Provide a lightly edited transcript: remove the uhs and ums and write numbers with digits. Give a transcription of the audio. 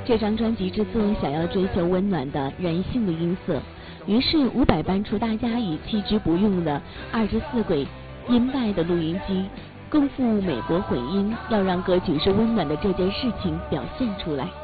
这张专辑制作想要追求温暖的人性的音色，于是伍佰搬出大家已弃之不用的24轨音带的录音机，共赴美国混音，要让歌曲是温暖的这件事情表现出来。